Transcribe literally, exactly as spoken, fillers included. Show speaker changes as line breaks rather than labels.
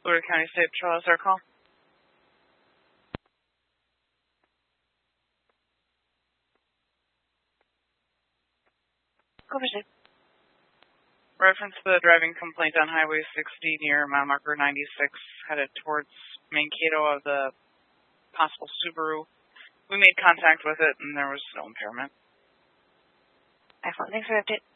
Florida County State Patrol, is our call?
Go proceed.
Reference to the driving complaint on Highway sixty near mile marker ninety-six, headed towards Mankato of the possible Subaru. We made contact with it, and there was no impairment.
Excellent. Thanks for the update.